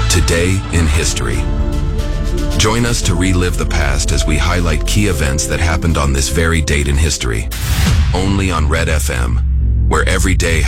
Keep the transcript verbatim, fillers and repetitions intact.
Today in History. Join us to relive the past as we highlight key events that happened on this very date in history. Only on Red F M, where every day